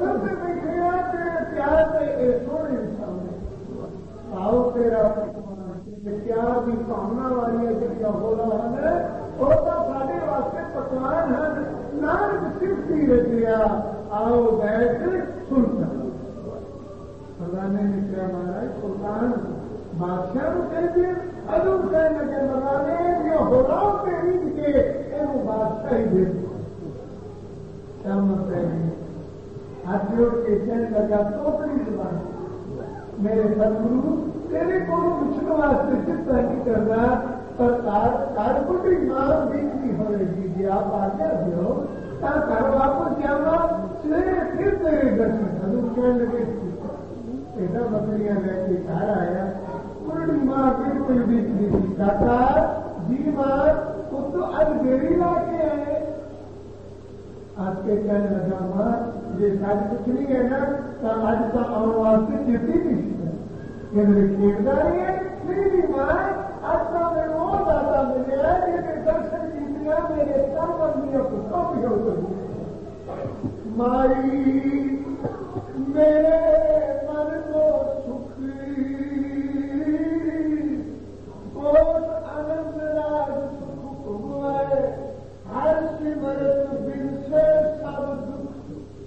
پتھر سے بیٹھے آ تیرے پیار سے یہ سونے سامنے آؤ تیرا پیار کی کامنا والی جڑیاں ہو رہا ہے وہ تو سارے واسطے پکوان ہیں نانک صرف ہی رچیا آؤ بیٹھ سنتا خزانے نے کیا مہاراج سلطان بادشاہ کو کہتے ادو کہنے لگے مرانے یہ ہو رہا ہوں کہ عید کے یہ بادشاہ ہی دے کیا مطلب ہے ہاتھ جوڑ کے کہنے لگا توپڑی زبان میرے سدگرو تیرے کو پوچھنے واسطے چنتا نہیں کرنا پر کار کوٹی مار بیچ ہوئے گی جی آپ آ گیا دو گھر واپس جانا سویرے پھر تیرے گھر میں ادو کہنے لگے ایسا بکریاں لے کے گھر آیا پوری ماں بالکل بیچ دی کاکا جی ماں وہ تو آج دیری لا کے آئے آج کے کہنے لگا ماں یہ ساتھ کچھ نہیں ہے نا تو آج کا اور واسطے چیتی نہیں یہ میری کھیلداری ہے نہیں ماں آج کا میں وہ دادا ملے ہیں میرے درشن جیتیاں میرے سر بندیاں کو کم ہو گئی مائی